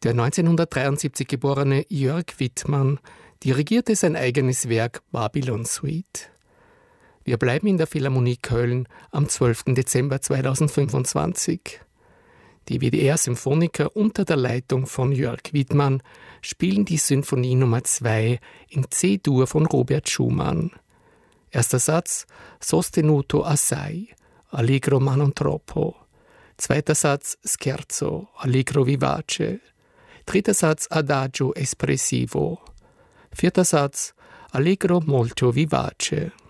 Der 1973 geborene Jörg Wittmann dirigierte sein eigenes Werk Babylon Suite. Wir bleiben in der Philharmonie Köln am 12. Dezember 2025. Die WDR-Symphoniker unter der Leitung von Jörg Wittmann spielen die Sinfonie Nummer 2 in C-Dur von Robert Schumann. Erster Satz: Sostenuto assai, allegro ma non troppo. Zweiter Satz: Scherzo, allegro vivace. Dritter Satz: Adagio espressivo. Vierter Satz: Allegro molto vivace.